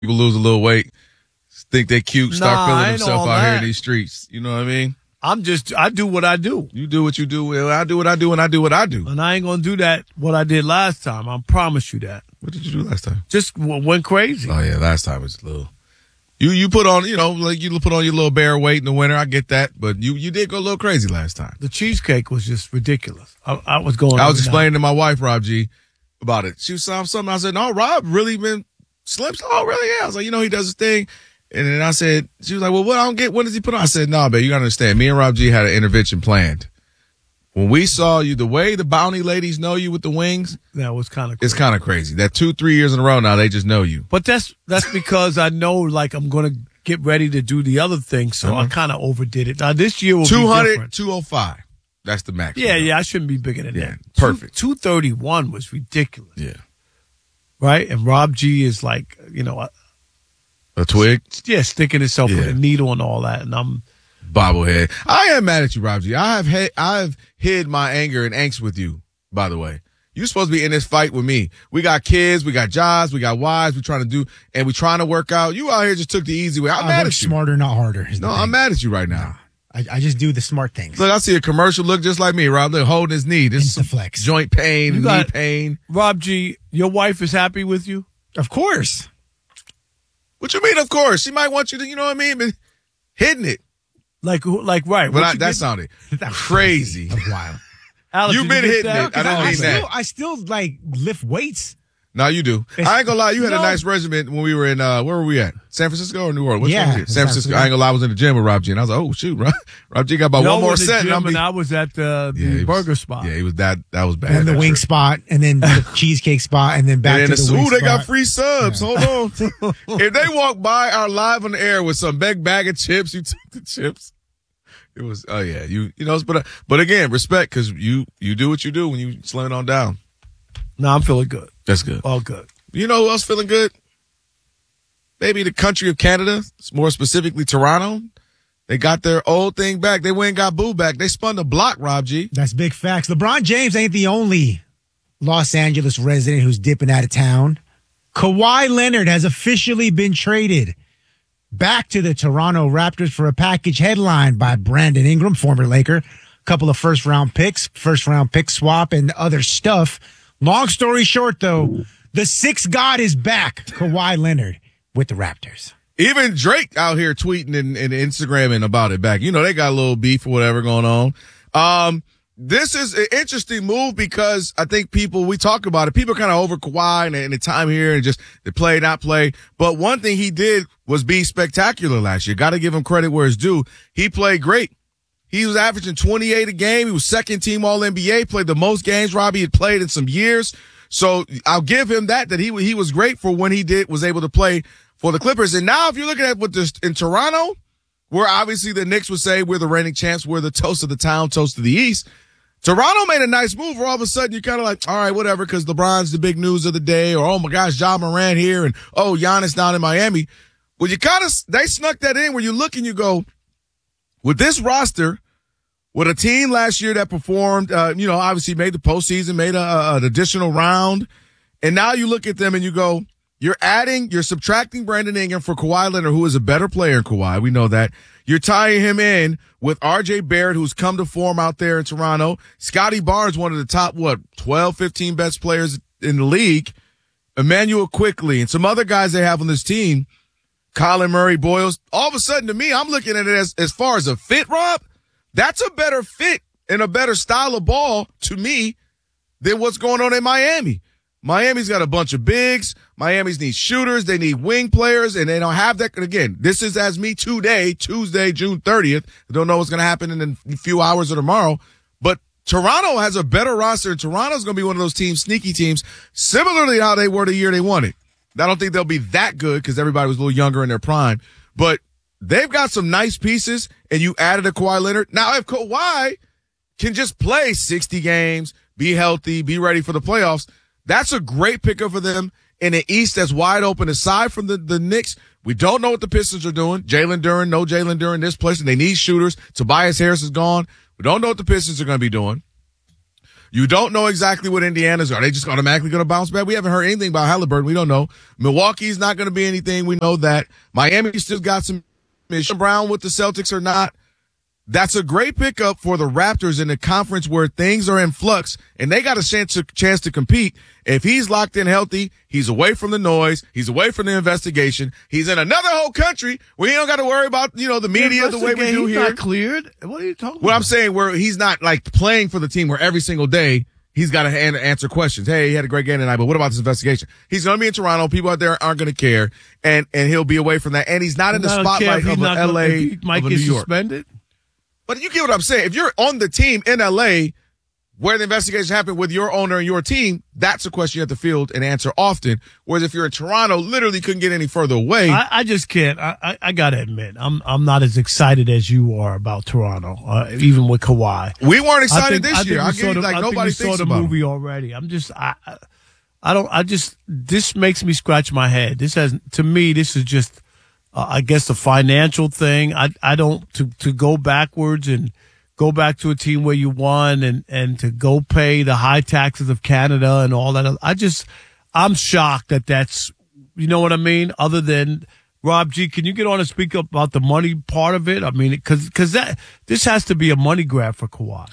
people lose a little weight, think they cute, start feeling themselves out here in these streets. You know what I mean? I do what I do. You do what you do. I do what I do, and I do what I do. And I ain't going to do that, what I did last time. I promise you that. What did you do last time? Just went crazy. Oh, yeah, last time was a little. You put on, like you put on your little bear weight in the winter. I get that. But you did go a little crazy last time. The cheesecake was just ridiculous. I was going I was explaining to my wife, Rob G, about it. She was saying something. I said, no, Rob really been slim. Oh, really? Yeah. I was like, he does his thing. And then I said, she was like, well, what I don't get, when does he put on? I said, no, babe, you got to understand. Me and Rob G had an intervention planned. When we saw you, the way the bounty ladies know you with the wings. That was kind of crazy. It's kind of crazy. That 2-3 years in a row now, they just know you. But that's because I know, like, I'm going to get ready to do the other thing, so I kind of overdid it. Now, this year will 200, be different. 205. That's the max. Yeah, I shouldn't be bigger than that. Perfect. 231 was ridiculous. Yeah. Right? And Rob G is like, a twig? Yeah, sticking himself with a needle and all that. And I'm bobblehead. I am mad at you, Rob G. I've hid my anger and angst with you, by the way. You're supposed to be in this fight with me. We got kids, we got jobs, we got wives, we're trying to work out. You out here just took the easy way. I'm mad at you. Smarter, not harder. No, I'm mad at you right now. I just do the smart things. Look, I see a commercial look just like me, Rob. Look, holding his knee. This is flex. Joint pain, knee pain. Rob G, your wife is happy with you? Of course. What you mean, of course? She might want you to, you know what I mean? But hitting it. Like right. But that sounded crazy. Wild. Alex, You've been hitting it. I didn't mean that. I still like lift weights. No, you do. I ain't gonna lie. You had a nice regimen when we were in, where were we at? San Francisco or New Orleans? Which one was it? San Francisco. I ain't gonna lie. I was in the gym with Rob G, and I was like, oh, shoot, Rob G got about one more set. And I was at the burger spot. Yeah, he was that was bad. And the wing spot, and then the cheesecake spot, and then back to the wing spot. They got free subs. Yeah. Hold on. If they walk by our live on the air with some big bag of chips, you took the chips. It was, but again, respect, because you do what you do when you slim it on down. No, I'm feeling good. That's good. All good. You know who else feeling good? Maybe the country of Canada, more specifically Toronto. They got their old thing back. They went and got Boo back. They spun the block, Rob G. That's big facts. LeBron James ain't the only Los Angeles resident who's dipping out of town. Kawhi Leonard has officially been traded back to the Toronto Raptors for a package headlined by Brandon Ingram, former Laker, a couple of first-round pick swap, and other stuff. Long story short, though, the sixth god is back, Kawhi Leonard, with the Raptors. Even Drake out here tweeting and Instagramming about it back. They got a little beef or whatever going on. This is an interesting move because I think we talk about it. People kind of over Kawhi and the time here and just the play, not play. But one thing he did was be spectacular last year. Got to give him credit where it's due. He played great. He was averaging 28 a game. He was second team All-NBA, played the most games Robbie had played in some years. So I'll give him that he was great for when was able to play for the Clippers. And now if you're looking at in Toronto, where obviously the Knicks would say we're the reigning champs, we're the toast of the town, toast of the East. Toronto made a nice move where all of a sudden you're kind of like, all right, whatever, because LeBron's the big news of the day, or, oh my gosh, Ja Morant here, and oh, Giannis down in Miami. Well, they snuck that in where you look and you go, with this roster, with a team last year that performed, obviously made the postseason, made an additional round, and now you look at them and you go, you're subtracting Brandon Ingram for Kawhi Leonard, who is a better player than Kawhi. We know that. You're tying him in with RJ Barrett, who's come to form out there in Toronto. Scotty Barnes, one of the top, 12, 15 best players in the league. Emmanuel Quickley and some other guys they have on this team. Colin Murray, Boyles. All of a sudden, to me, I'm looking at it as far as a fit, Rob. That's a better fit and a better style of ball to me than what's going on in Miami. Miami's got a bunch of bigs. Miami's need shooters. They need wing players, and they don't have that. Again, this is as me today, Tuesday, June 30th. I don't know what's going to happen in a few hours or tomorrow. But Toronto has a better roster, and Toronto's going to be one of those teams, sneaky teams, similarly to how they were the year they won it. I don't think they'll be that good because everybody was a little younger in their prime. But they've got some nice pieces, and you added a Kawhi Leonard. Now, if Kawhi can just play 60 games, be healthy, be ready for the playoffs, that's a great pickup for them in the East that's wide open. Aside from the Knicks, we don't know what the Pistons are doing. Jalen Duren this place, and they need shooters. Tobias Harris is gone. We don't know what the Pistons are going to be doing. You don't know exactly what Indiana's are. They just automatically going to bounce back? We haven't heard anything about Halliburton. We don't know. Milwaukee's not going to be anything. We know that. Miami still got some issue. Brown with the Celtics or not. That's a great pickup for the Raptors in a conference where things are in flux and they got a chance to compete. If he's locked in healthy, he's away from the noise, he's away from the investigation, he's in another whole country where he don't got to worry about, the media the way we do he's here. Not cleared? What are you talking about? What I'm saying, where he's not like playing for the team where every single day he's got to answer questions. Hey, he had a great game tonight, but what about this investigation? He's going to be in Toronto. People out there aren't going to care, and he'll be away from that. And he's not in the spotlight of LA, he might of get New York. Suspended. But you get what I'm saying. If you're on the team in LA where the investigation happened with your owner and your team, that's a question you have to field and answer often. Whereas if you're in Toronto, literally couldn't get any further away. I just can't. I got to admit, I'm not as excited as you are about Toronto, even with Kawhi. We weren't excited this year. I get like nobody thinks about it. I think we saw the movie already. This makes me scratch my head. This is just, I guess, a financial thing. I don't, to go backwards and go back to a team where you won and to go pay the high taxes of Canada and all that. I'm shocked that's, you know what I mean? Other than, Rob G, can you get on and speak up about the money part of it? I mean, cause this has to be a money grab for Kawhi.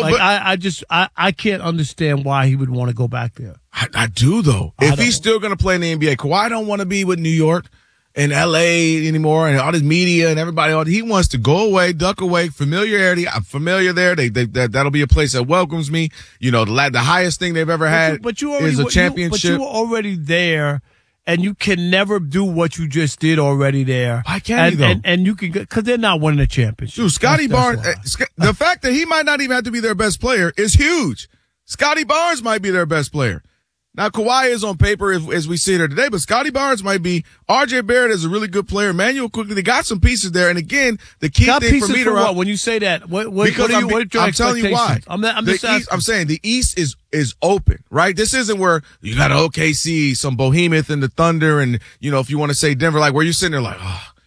I can't understand why he would want to go back there. I do though. If he's still going to play in the NBA, Kawhi don't want to be with New York and LA anymore and all this media and everybody. He wants to go away, duck away, familiarity. I'm familiar there. That'll be a place that welcomes me. The highest thing they've ever had is a championship. But you were already there and you can never do what you just did already there. Why can't he though? And you can, cause they're not winning a championship. Dude, Scotty Barnes, the fact that he might not even have to be their best player is huge. Scotty Barnes might be their best player. Now, Kawhi is on paper as we see it here today, but Scotty Barnes might be. R.J. Barrett is a really good player. Emmanuel Quickly, they got some pieces there. And again, the key thing for me to what? When you say that, I'm telling you why. I'm saying the East is open, right? This isn't where you got OKC, some behemoth and the Thunder, and if you want to say Denver, like where you're sitting there like,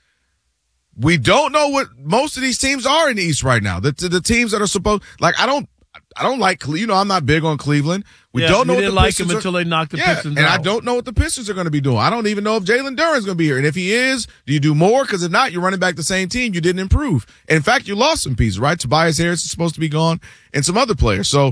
we don't know what most of these teams are in the East right now. The teams that are supposed, like I don't like, I'm not big on Cleveland. We don't know what the Pistons until they knock the Pistons out. And I don't know what the Pistons are going to be doing. I don't even know if Jalen Duren's going to be here. And if he is, do you do more? Because if not, you're running back the same team. You didn't improve. And in fact, you lost some pieces, right? Tobias Harris is supposed to be gone and some other players. So,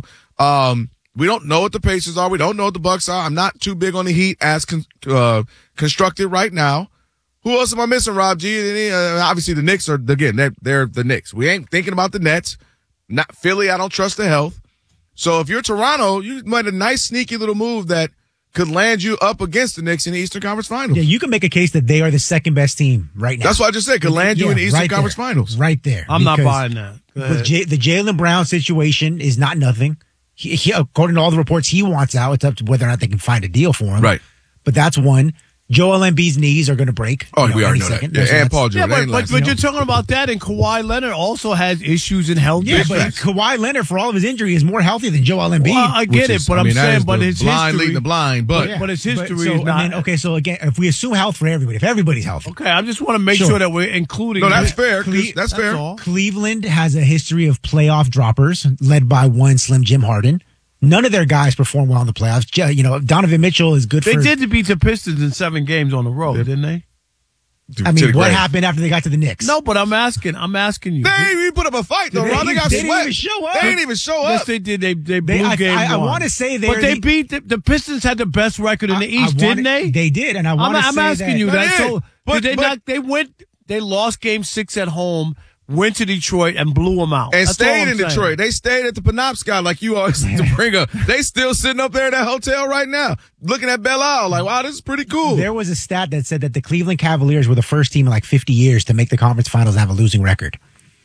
we don't know what the Pacers are. We don't know what the Bucks are. I'm not too big on the Heat as constructed right now. Who else am I missing, Rob G? Obviously the Knicks they're the Knicks. We ain't thinking about the Nets. Not Philly. I don't trust the health. So if you're Toronto, you made a nice sneaky little move that could land you up against the Knicks in the Eastern Conference Finals. Yeah, you can make a case that they are the second best team right now. That's what I just said. Could land you in the Eastern Conference Finals. Right there. I'm not buying that. The Jaylen Brown situation is not nothing. He, according to all the reports, he wants out. It's up to whether or not they can find a deal for him. Right. But that's one. Joel Embiid's knees are going to break. Oh, we already know that. Yeah, and Paul George. Yeah, but you're talking about that, and Kawhi Leonard also has issues in health. Yeah, but Kawhi Leonard, for all of his injury, is more healthy than Joel Embiid. Well, I get it, but I'm saying, but his blind history leading the blind, but his history is not. Okay, so again, if we assume health for everybody, if everybody's healthy, okay, I just want to make sure that we're including. No, that's fair. That's fair. All. Cleveland has a history of playoff droppers, led by one Slim Jim Harden. None of their guys perform well in the playoffs. Donovan Mitchell is good. They did beat the Pistons in 7 games on the road, didn't they? I mean, what happened after they got to the Knicks? No, but I'm asking you. They didn't even put up a fight, though, Ron. They got swept. They didn't even show up. They didn't even show up. Yes, they did. They blew game one. I want to say but they beat the Pistons had the best record in the East, didn't they? They did, and I'm asking you that. So but, did they not? They lost Game 6 at home. Went to Detroit and blew them out. And stayed in Detroit. They stayed at the Penobscot like you always like to bring up. They still sitting up there in that hotel right now, looking at Belle Isle like, wow, this is pretty cool. There was a stat that said that the Cleveland Cavaliers were the first team in like 50 years to make the conference finals and have a losing record.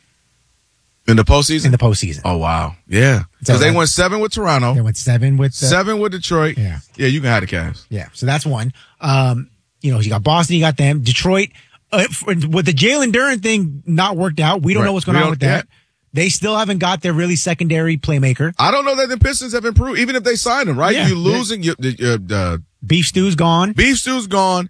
In the postseason? In the postseason. Oh, wow. Yeah. Because they went 7 with Toronto. They went 7 with... 7 with Detroit. Yeah. Yeah, you can have the Cavs. Yeah, so that's one. You got Boston, you got them. Detroit... with the Jalen Duren thing not worked out, we don't know what's going on with that. They still haven't got their really secondary playmaker. I don't know that the Pistons have improved, even if they signed him, right? Yeah, You're losing. Beef Stew's gone. Beef Stew's gone.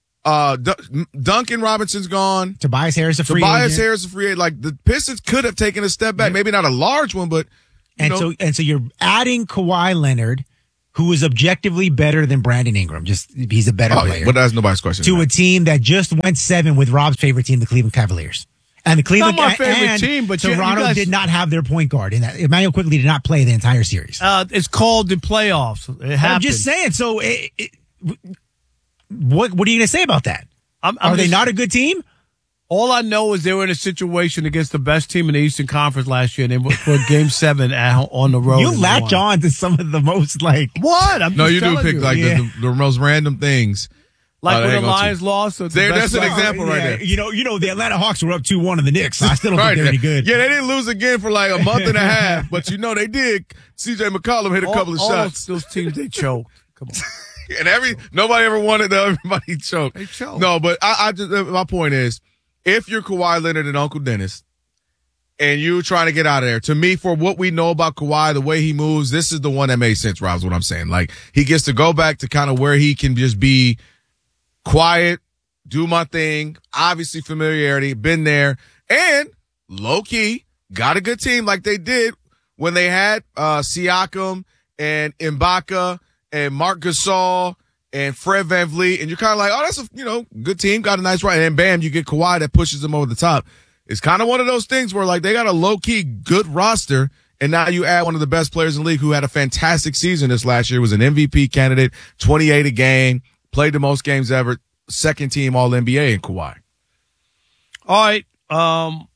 Duncan Robinson's gone. Tobias Harris a free agent. Like, the Pistons could have taken a step back. Maybe not a large one, but And so you're adding Kawhi Leonard, who is objectively better than Brandon Ingram. Just he's a better player. But that's nobody's question. To a team that just went 7 with Rob's favorite team, the Cleveland Cavaliers. And the Cleveland Not my favorite team, but Toronto you guys did not have their point guard in that. Emmanuel Quickley did not play the entire series. It's called the playoffs. It happened. I'm just saying. So, what are you going to say about that? Are they not a good team? All I know is they were in a situation against the best team in the Eastern Conference last year, and they went for Game 7 on the road. You latch on to some of the most what? You do pick the most random things. Like when the Lions lost. That's an example right there. You know, the Atlanta Hawks were up 2-1 in the Knicks. So I still don't think they're any good. Yeah, they didn't lose again for like a month and a half, but they did. CJ McCollum hit a couple of shots. Those teams, they choked. Come on. And nobody ever wanted to. Everybody choked. They choked. No, but my point is, if you're Kawhi Leonard and Uncle Dennis, and you're trying to get out of there, to me, for what we know about Kawhi, the way he moves, this is the one that makes sense, Rob, is what I'm saying. Like, he gets to go back to kind of where he can just be quiet, do my thing, obviously familiarity, been there, and low-key, got a good team like they did when they had Siakam and Ibaka and Marc Gasol and Fred VanVleet, and you're kind of like, oh, that's a good team, got a nice run, and then bam, you get Kawhi that pushes them over the top. It's kind of one of those things where, like, they got a low-key good roster, and now you add one of the best players in the league who had a fantastic season this last year, was an MVP candidate, 28 a game, played the most games ever, second team All-NBA in Kawhi. All right.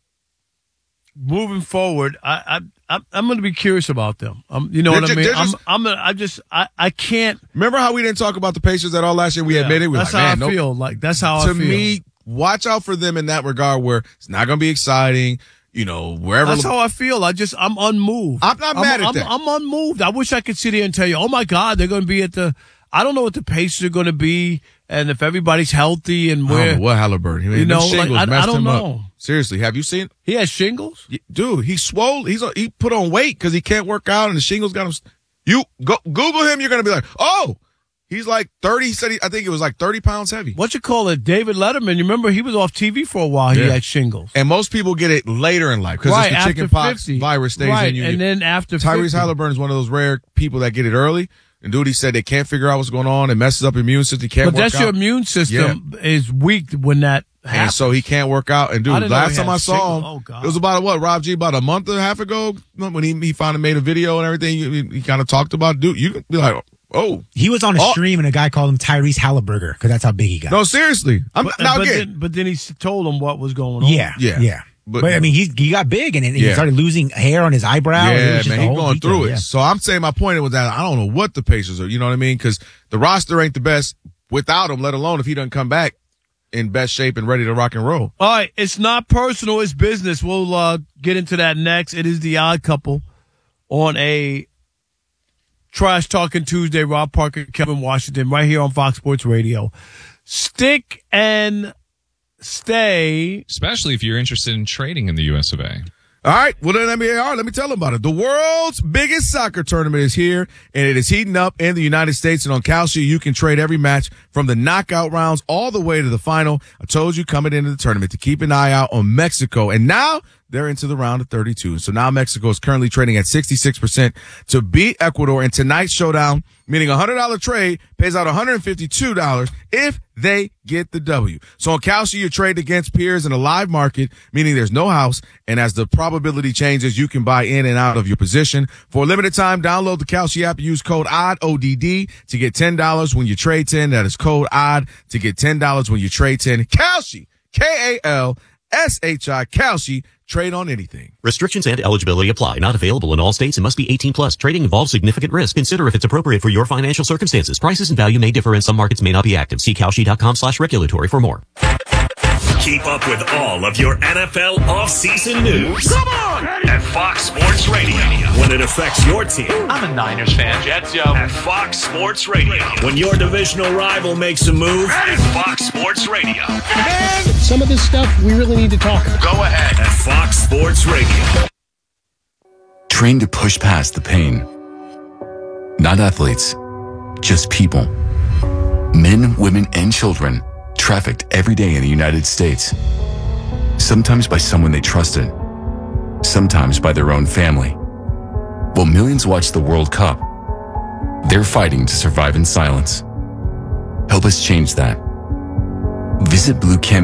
Moving forward, I'm going to be curious about them. You know what I mean? I can't. Remember how we didn't talk about the Pacers at all last year? We admitted. That's how I feel. Like, that's how I feel. To me, watch out for them in that regard where it's not going to be exciting. Wherever. That's how I feel. I'm unmoved. I'm not mad at that. I'm unmoved. I wish I could sit here and tell you, oh my God, they're going to be I don't know what the Pacers are going to be, and if everybody's healthy and where. I don't know what Halliburton. I don't know. Up. Seriously, have you seen? He has shingles? Dude, he's swole. He put on weight because he can't work out, and the shingles got him. You go Google him, you're going to be like, oh, he's like 30. He said I think it was like 30 pounds heavy. What you call it? David Letterman. You remember he was off TV for a while. He had shingles. And most people get it later in life because it's the chicken pox virus stays in you. And then after Tyrese Halliburton is one of those rare people that get it early. And dude, he said they can't figure out what's going on. It messes up your immune system. He can't work out. But that's your immune system is weak when that happens. And so he can't work out. And dude, last time I saw him, it was about Rob G, about a month and a half ago when he finally made a video and everything. He kind of talked about, dude, you can be like, oh. He was on a stream and a guy called him Tyrese Halliburger because that's how big he got. No, seriously. But then he told him what was going on. Yeah. But I mean, he got big and he started losing hair on his eyebrow. Yeah, man, he's going through it. So I'm saying my point was that I don't know what the Pacers are. You know what I mean? Because the roster ain't the best without him, let alone if he doesn't come back in best shape and ready to rock and roll. All right, it's not personal, it's business. We'll get into that next. It is the Odd Couple on a Trash Talking Tuesday. Rob Parker, Kevin Washington, right here on Fox Sports Radio. Stick and stay. Especially if you're interested in trading in the US of A. All right. Well, then let me tell them about it. The world's biggest soccer tournament is here, and it is heating up in the United States. And on Kalshi, you can trade every match from the knockout rounds all the way to the final. I told you coming into the tournament to keep an eye out on Mexico. And now they're into the round of 32. So now Mexico is currently trading at 66% to beat Ecuador. And tonight's showdown, meaning $100 trade, pays out $152 if they get the W. So on Kalshi, you trade against peers in a live market, meaning there's no house. And as the probability changes, you can buy in and out of your position. For a limited time, download the Kalshi app. Use code ODD, ODD, to get $10 when you trade 10. That is code ODD to get $10 when you trade 10. Kalshi, Kalshi, Kalshi. Trade on anything. Restrictions and eligibility apply. Not available in all states and must be 18 plus. Trading involves significant risk. Consider if it's appropriate for your financial circumstances. Prices and value may differ and some markets may not be active. See Kalshi.com/regulatory for more. Keep up with all of your NFL offseason news. Come on! At Fox Sports Radio. When it affects your team. I'm a Niners fan. Jets, yo. At Fox Sports Radio. When your divisional rival makes a move. At Fox Sports Radio. And some of this stuff we really need to talk about. Go ahead. At Fox Sports Radio. Trained to push past the pain. Not athletes, just people. Men, women, and children trafficked every day in the United States. Sometimes by someone they trusted, sometimes by their own family. While millions watch the World Cup, they're fighting to survive in silence. Help us change that. Visit Blue Cam